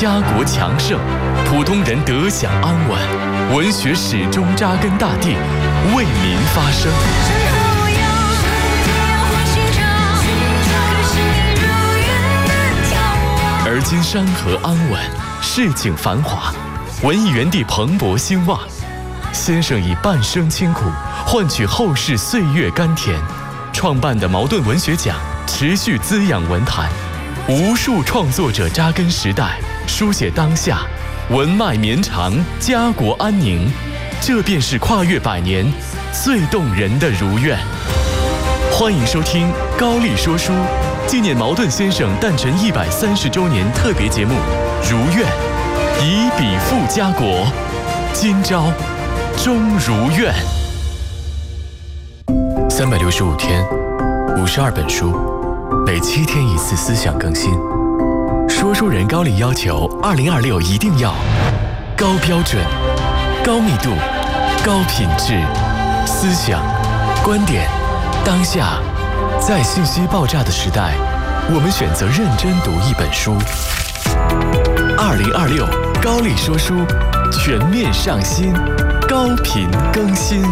家国强盛，普通人得享安稳，文学始终扎根大地，为民发声。而今山河安稳，市井繁华，文艺园地蓬勃兴旺。先生以半生清苦换取后世岁月甘甜，创办的茅盾文学奖持续滋养文坛，无数创作者扎根时代，书写当下，文脉绵长，家国安宁。这便是跨越100年最动人的如愿。欢迎收听高丽说书，纪念茅盾先生诞辰130周年特别节目《如愿》，以笔赋家国，今朝终如愿。365天，52本书，每7天1次思想更新。说书人高丽要求2026一定要高标准、高密度、高品质，思想、观点，当下，在信息爆炸的时代，我们选择认真读一本书。2026高丽说书全面上新，高频更新。